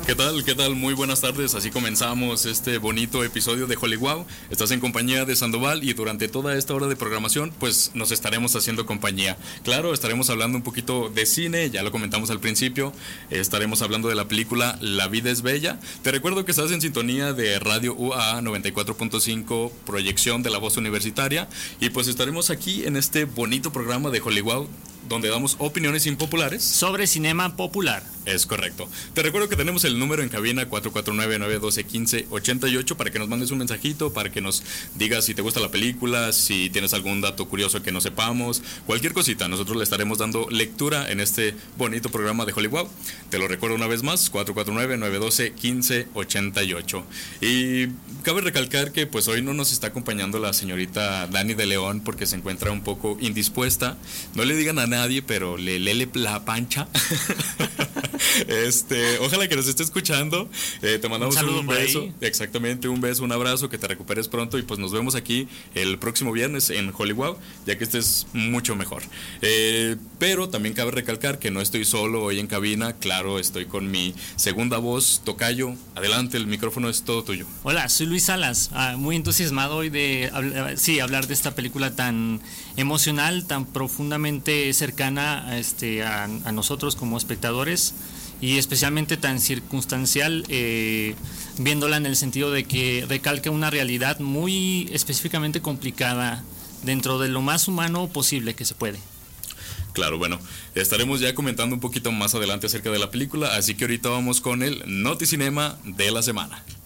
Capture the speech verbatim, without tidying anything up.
¿Qué tal? ¿Qué tal? Muy buenas tardes. Así comenzamos este bonito episodio de Hollywood. Estás en compañía de Sandoval y durante toda esta hora de programación pues nos estaremos haciendo compañía. Claro, estaremos hablando un poquito de cine, ya lo comentamos al principio. Estaremos hablando de la película La vida es bella. Te recuerdo que estás en sintonía de Radio U A A noventa y cuatro punto cinco, proyección de la voz universitaria. Y pues estaremos aquí en este bonito programa de Hollywood, donde damos opiniones impopulares sobre cinema popular. Es correcto. Te recuerdo que tenemos el número en cabina cuatro cuatro nueve, nueve uno dos, uno cinco ocho ocho para que nos mandes un mensajito, para que nos digas si te gusta la película, si tienes algún dato curioso que no sepamos, cualquier cosita. Nosotros le estaremos dando lectura en este bonito programa de Hollywood. Te lo recuerdo una vez más, cuatro cuatro nueve, nueve uno dos, uno cinco ocho ocho. Y cabe recalcar que pues hoy no nos está acompañando la señorita Dani de León porque se encuentra un poco indispuesta. No le digan a nadie, pero le lele la pancha. Este, ojalá que nos esté escuchando. Eh, te mandamos un, un beso, exactamente, un beso, un abrazo, que te recuperes pronto y pues nos vemos aquí el próximo viernes en Hollywood, ya que estés mucho mejor. Eh, pero también cabe recalcar que no estoy solo hoy en cabina, claro, estoy con mi segunda voz, Tocayo. Adelante, el micrófono es todo tuyo. Hola, soy Luis Salas, ah, muy entusiasmado hoy de sí, hablar de esta película tan emocional, tan profundamente cercana este, a, a nosotros como espectadores, y especialmente tan circunstancial, eh, viéndola en el sentido de que recalca una realidad muy específicamente complicada dentro de lo más humano posible que se puede. Claro, bueno, estaremos ya comentando un poquito más adelante acerca de la película, así que ahorita vamos con el Noticinema de la semana.